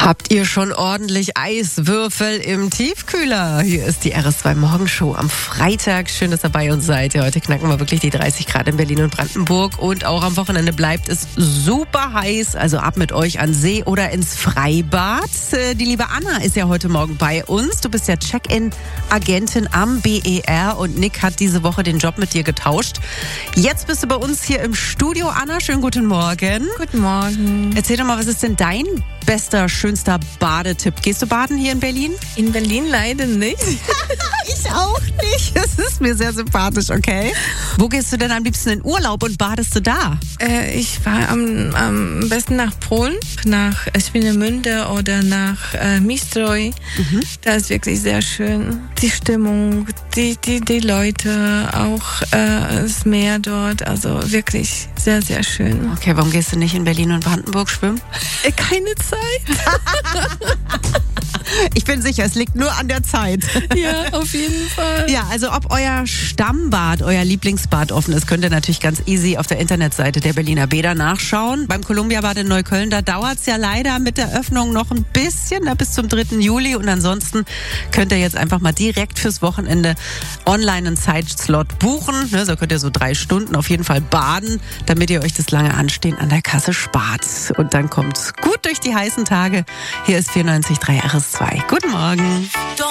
Habt ihr schon ordentlich Eiswürfel im Tiefkühler? Hier ist die RS2 Morgenshow am Freitag. Schön, dass ihr bei uns seid. Ja, heute knacken wir wirklich die 30 Grad in Berlin und Brandenburg. Und auch am Wochenende bleibt es super heiß. Also ab mit euch an See oder ins Freibad. Die liebe Anna ist ja heute Morgen bei uns. Du bist ja Check-in-Agentin am BER. Und Nick hat diese Woche den Job mit dir getauscht. Jetzt bist du bei uns hier im Studio. Anna, schönen guten Morgen. Guten Morgen. Erzähl doch mal, was ist denn dein bester, schönster Badetipp? Gehst du baden hier in Berlin? In Berlin leider nicht. Ich auch nicht. Das ist mir sehr sympathisch, okay? Wo gehst du denn am liebsten in Urlaub und badest du da? Ich fahre am besten nach Polen, nach Swinemünde oder nach Mistroj. Das ist wirklich sehr schön. Die Stimmung, die Leute, auch das Meer dort. Also wirklich sehr, sehr schön. Okay, warum gehst du nicht in Berlin und Brandenburg schwimmen? Keine Zeit. Ich bin sicher, es liegt nur an der Zeit. Ja, auf jeden Fall. Ja, also ob euer Stammbad, euer Lieblingsbad offen ist, könnt ihr natürlich ganz easy auf der Internetseite der Berliner Bäder nachschauen. Beim Columbia-Bad in Neukölln, da dauert es ja leider mit der Öffnung noch ein bisschen, bis zum 3. Juli. Und ansonsten könnt ihr jetzt einfach mal direkt fürs Wochenende online einen Zeitslot buchen. So könnt ihr so 3 Stunden auf jeden Fall baden, damit ihr euch das lange Anstehen an der Kasse spart. Und dann kommt's gut durch die heißen Tage. Hier ist 94.3 RS2. Guten Morgen.